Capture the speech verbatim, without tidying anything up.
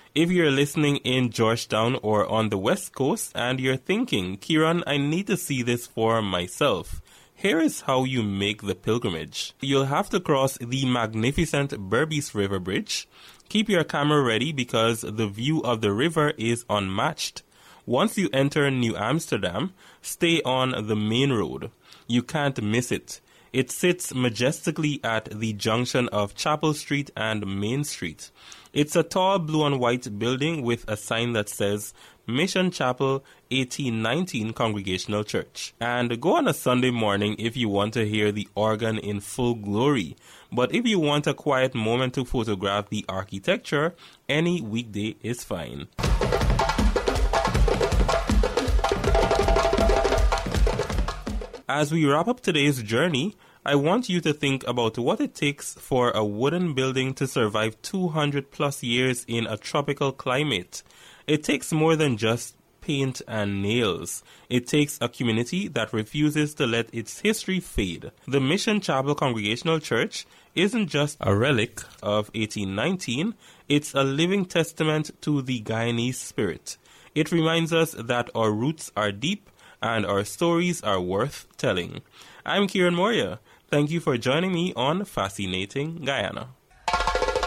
If you're listening in Georgetown or on the West Coast and you're thinking, Kieran, I need to see this for myself, here is how you make the pilgrimage. You'll have to cross the magnificent Berbice River Bridge. Keep your camera ready because the view of the river is unmatched. Once you enter New Amsterdam, stay on the main road. You can't miss it. It sits majestically at the junction of Chapel Street and Main Street. It's a tall blue and white building with a sign that says Mission Chapel eighteen nineteen Congregational Church. And go on a Sunday morning if you want to hear the organ in full glory. But if you want a quiet moment to photograph the architecture, any weekday is fine. As we wrap up today's journey, I want you to think about what it takes for a wooden building to survive two hundred plus years in a tropical climate. It takes more than just paint and nails. It takes a community that refuses to let its history fade. The Mission Chapel Congregational Church isn't just a relic of eighteen nineteen, it's a living testament to the Guyanese spirit. It reminds us that our roots are deep and our stories are worth telling. I'm Kieran Moria. Thank you for joining me on Fascinating Guyana.